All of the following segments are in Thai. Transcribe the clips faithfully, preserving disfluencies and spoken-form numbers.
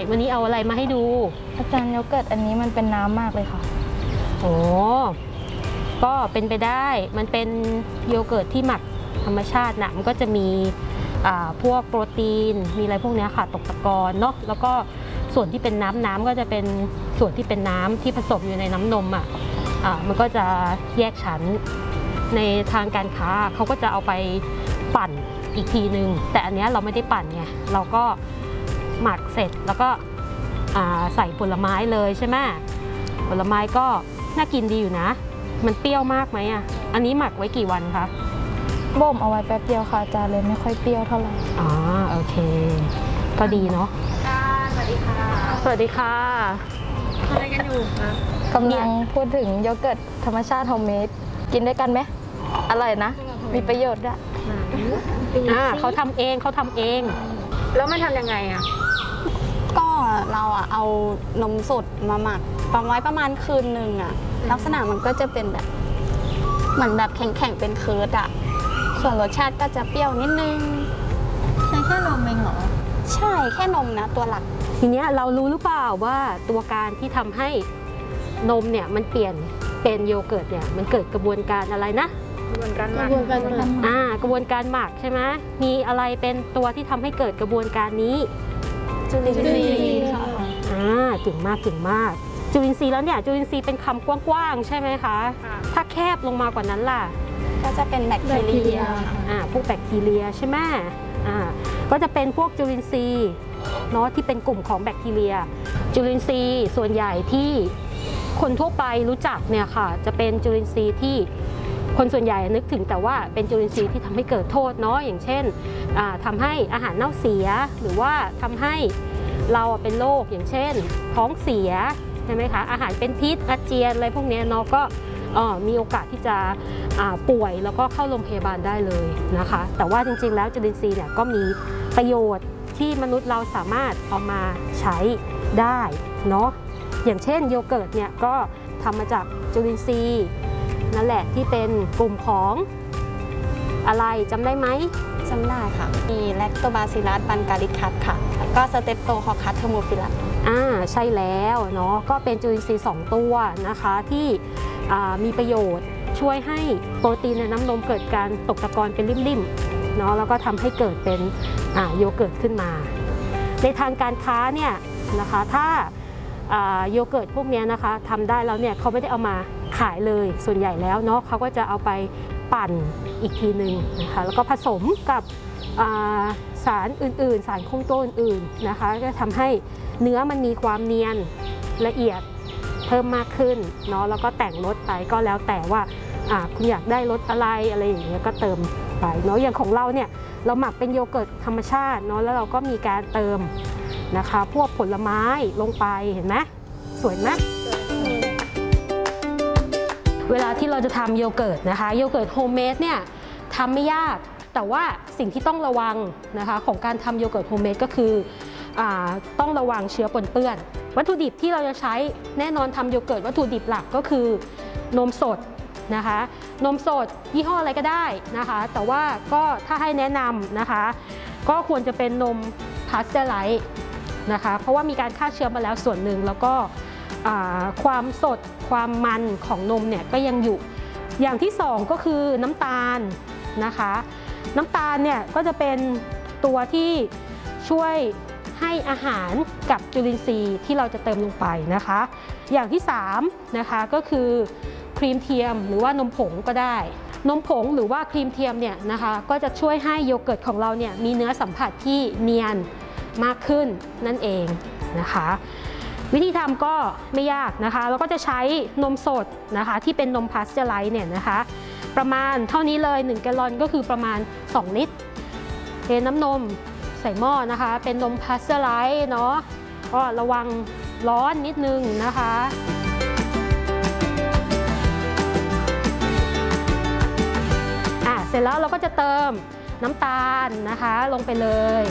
วันนี้เอาอะไรมาให้ดูอาจารย์โยเกิร์ตอันนี้มันเป็นน้ำมากเลยค่ะโอ้ก็เป็นไปได้มันเป็นโยเกิร์ตที่หมักธรรมชาตินะมันก็จะมีพวกโปรตีนมีอะไรพวกนี้ค่ะตกตะกอนเนาะแล้วก็ส่วนที่เป็นน้ำน้ำก็จะเป็นส่วนที่เป็นน้ำที่ผสมอยู่ในน้ำนมอ่ะมันก็จะแยกชั้นในทางการค้าเขาก็จะเอาไปปั่นอีกทีนึงแต่อันนี้เราไม่ได้ปั่นไงเราก็หมักเสร็จแล้วก็ใส่ผลไม้เลยใช่ไหมผลไม้ก็น่ากินดีอยู่นะมันเปรี้ยวมากไหมอ่ะอันนี้หมักไว้กี่วันคะบ่มเอาไว้แป๊บเดียวค่ะอาจารย์เลยไม่ค่อยเปรี้ยวเท่าไหร่อ๋อโอเคก็ดีเนาะสวัสดีค่ะสวัสดีค่ะอะไรกันอยู่คะกำลังพูดถึงโยเกิร์ตธรรมชาติโฮมเมดกินได้กันไหมอร่อยนะมีประโยชน์ด้วยอ่าเขาทำเองเขาทำเองแล้วมันทำยังไงอ่ะก็เราอะเอานมสดมาหมักประมาณประมาณคืนหนึ่งอะลักษณะมันก็จะเป็นแบบเหมือนแบบแข็งๆเป็นเคิร์ดอะส่วนรสชาติก็จะเปรี้ยวนิดนึงใช้แค่นมเองเหรอใช่แค่นมนะตัวหลักทีเนี้ยเรารู้หรือเปล่าว่าตัวการที่ทำให้นมเนี่ยมันเปลี่ยนเป็นโยเกิร์ตเนี่ยมันเกิดกระบวนการอะไรนะกระบวนการหมักอ่ากระบวนการหมักใช่ไหมมีอะไรเป็นตัวที่ทำให้เกิดกระบวนการนี้จุลินทรีย์ค่ะอ่าเก่งมากเก่งมากจุลินทรีย์แล้วเนี่ยจุลินทรีย์เป็นคำกว้างๆใช่ไหมคะถ้าแคบลงมากว่านั้นล่ะก็จะเป็นแบคทีเรียอ่าพวกแบคทีเรียใช่ไหมอ่าก็จะเป็นพวกจุลินทรีย์เนาะที่เป็นกลุ่มของแบคทีเรียจุลินทรีย์ส่วนใหญ่ที่คนทั่วไปรู้จักเนี่ยค่ะจะเป็นจุลินทรีย์ที่คนส่วนใหญ่นึกถึงแต่ว่าเป็นจุลินทรีย์ที่ทำให้เกิดโทษเนาะอย่างเช่นทำให้อาหารเน่าเสียหรือว่าทำให้เราเป็นโรคอย่างเช่นท้องเสียใช่ไหมคะอาหารเป็นพิษอาเจียนอะไรพวกนี้เนาะก็มีโอกาสที่จะป่วยแล้วก็เข้าโรงพยาบาลได้เลยนะคะแต่ว่าจริงๆแล้วจุลินทรีย์เนี่ยก็มีประโยชน์ที่มนุษย์เราสามารถเอามาใช้ได้เนาะอย่างเช่นโยเกิร์ตเนี่ยก็ทำมาจากจุลินทรีย์นั่นแหละที่เป็นกลุ่มของอะไรจำได้ไหมจำได้ค่ะมีแลคโตบาซิลัสบันการิคัสค่ะแล้วก็สเตปโตคอคัสเทอร์โมฟิลัสอ่าใช่แล้วเนาะก็เป็นจุลินทรีย์สองตัวนะคะที่มีประโยชน์ช่วยให้โปรตีนในน้ำนมเกิดการตกตะกอนเป็นริ่มๆเนาะแล้วก็ทำให้เกิดเป็นโยเกิร์ตขึ้นมาในทางการค้าเนี่ยนะคะถ้าโยเกิร์ตพวกนี้นะคะทำได้แล้วเนี่ยเขาไม่ได้เอามาขายเลยส่วนใหญ่แล้วเนาะเขาก็จะเอาไปปั่นอีกทีหนึ่งนะคะแล้วก็ผสมกับสารอื่นๆสารคงตัวอื่นๆนะคะก็ทำให้เนื้อมันมีความเนียนละเอียดเพิ่มมากขึ้นเนาะแล้วก็แต่งรสไปก็แล้วแต่ว่าคุณอยากได้รสอะไรอะไรอย่างเงี้ยก็เติมไปเนาะอย่างของเราเนี่ยเราหมักเป็นโยเกิร์ตธรรมชาติเนาะแล้วเราก็มีการเติมนะคะพวกผลไม้ลงไปเห็นไหมสวยไหมเวลาที่เราจะทำโยเกิร์ตนะคะโยเกิร์ตโฮมเมดเนี่ยทำไม่ยากแต่ว่าสิ่งที่ต้องระวังนะคะของการทำโยเกิร์ตโฮมเมดก็คือต้องระวังเชื้อปนเปื้อนวัตถุดิบที่เราจะใช้แน่นอนทำโยเกิร์ตวัตถุดิบหลักก็คือนมสดนะคะนมสดยี่ห้ออะไรก็ได้นะคะแต่ว่าก็ถ้าให้แนะนำนะคะก็ควรจะเป็นนมพาสเจอร์ไลซ์นะคะเพราะว่ามีการฆ่าเชื้อมาแล้วส่วนหนึ่งแล้วก็ความสดความมันของนมเนี่ยก็ยังอยู่อย่างที่สองก็คือน้ำตาลนะคะน้ำตาลเนี่ยก็จะเป็นตัวที่ช่วยให้อาหารกับจุลินทรีย์ที่เราจะเติมลงไปนะคะอย่างที่สามนะคะก็คือครีมเทียมหรือว่านมผงก็ได้นมผงหรือว่าครีมเทียมเนี่ยนะคะก็จะช่วยให้โยเกิร์ตของเราเนี่ยมีเนื้อสัมผัสที่เนียนมากขึ้นนั่นเองนะคะวิธีทำก็ไม่ยากนะคะเราก็จะใช้นมสดนะคะที่เป็นนมพาสเจอร์ไลซ์เนี่ยนะคะประมาณเท่านี้เลยหนึ่งแกลลอนก็คือประมาณสองลิตรเทน้ำนมใส่หม้อนะคะเป็นนมพาสเจอร์ไลซ์เนาะก็ระวังร้อนนิดนึงนะคะอ่ะเสร็จแล้วเราก็จะเติมน้ำตาลนะคะลงไปเลย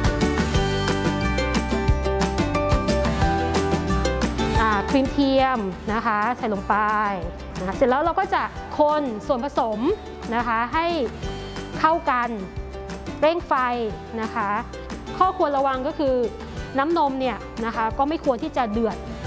ครีมเทียมนะคะใส่ลงไปนะเสร็จแล้วเราก็จะคนส่วนผสมนะคะให้เข้ากันเร่งไฟนะคะข้อควรระวังก็คือน้ำนมเนี่ยนะคะก็ไม่ควรที่จะเดือด